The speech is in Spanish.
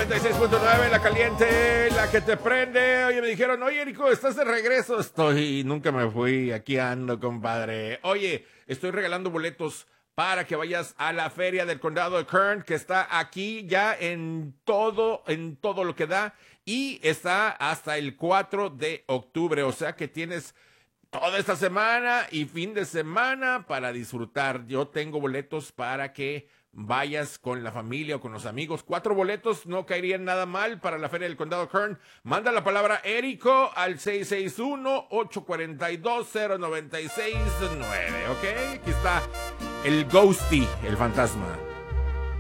96.9, la caliente, la que te prende. Oye, me dijeron, oye, Érico, ¿estás de regreso? Estoy, nunca me fui, aquí ando, compadre. Oye, estoy regalando boletos para que vayas a la Feria del Condado de Kern, que está aquí ya en todo lo que da, y está hasta el 4 de octubre, o sea que tienes toda esta semana y fin de semana para disfrutar. Yo tengo boletos para que vayas con la familia o con los amigos. 4 boletos no caerían nada mal para la Feria del Condado Kern. Manda la palabra Érico al 661-842-0969, ¿ok? Aquí está el Ghosty, el fantasma.